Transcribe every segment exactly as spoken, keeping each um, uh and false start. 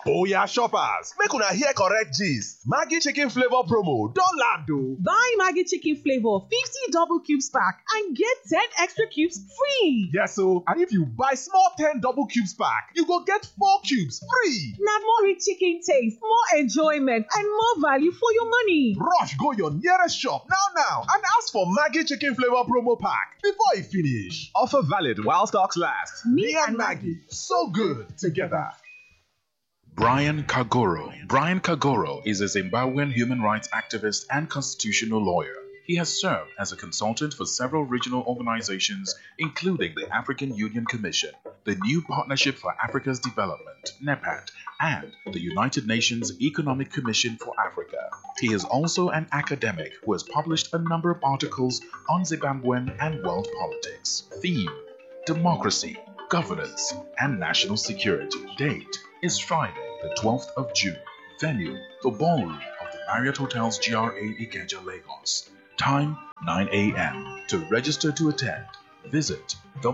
Oh yeah, shoppers, make una hear correct gist. Maggi chicken flavor promo don land o. Buy Maggi chicken flavor fifty double cubes pack and get ten extra cubes free. Yes o, and if you buy small ten double cubes pack, you go get four cubes free. Na more rich chicken taste, more enjoyment and more value for your money. Rush go your nearest shop now now and ask for Maggi chicken flavor promo pack before e finish. Offer valid while stocks last. Me and Maggi, so good together. Brian Kagoro. Brian Kagoro is a Zimbabwean human rights activist and constitutional lawyer. He has served as a consultant for several regional organizations, including the African Union Commission, the New Partnership for Africa's Development, NEPAD, and the United Nations Economic Commission for Africa. He is also an academic who has published a number of articles on Zimbabwean and world politics. Theme: democracy, governance, and national security. Date is Friday, the twelfth of June. Venue: the ballroom of the Marriott Hotels G R A Ikeja, Lagos. Time: nine a.m. To register to attend, visit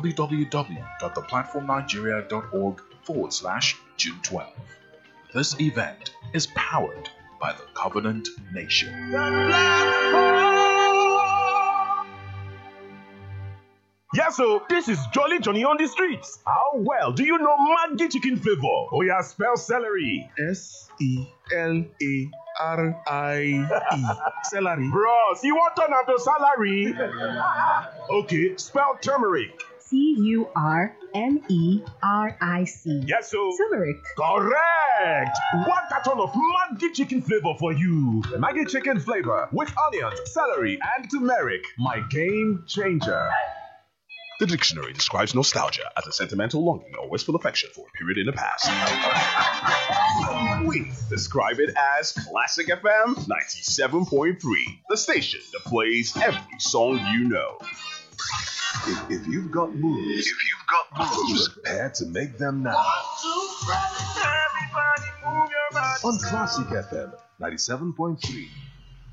www.theplatformnigeria.org forward slash June twelfth. This event is powered by the Covenant Nation. Yes, so this is Jolly Johnny on the streets. How well do you know Maggi chicken flavor? Oh yeah, spell celery. S E L A R I E. Celery. Bros, you want turn am to salary? Okay, spell turmeric. T U R M E R I C. Yes, so. Turmeric. Correct. One carton of Maggi chicken flavor for you. Maggi chicken flavor with onions, celery, and turmeric. My game changer. The dictionary describes nostalgia as a sentimental longing or wistful affection for a period in the past. We describe it as Classic F M ninety-seven point three, the station that plays every song you know. If, if you've got moves, if you've got moves, prepare to make them now. On Classic F M ninety-seven point three.